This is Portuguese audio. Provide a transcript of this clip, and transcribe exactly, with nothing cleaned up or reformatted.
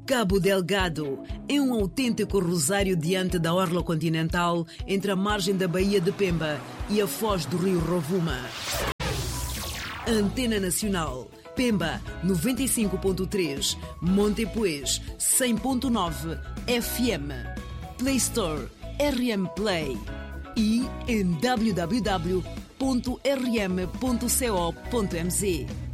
Cabo Delgado é um autêntico rosário diante da orla continental entre a margem da Baía de Pemba e a foz do rio Rovuma. Antena Nacional, Pemba noventa e cinco ponto três, Montepuez cem ponto nove F M, Play Store, R M Play e em w w w ponto r m ponto co ponto m z.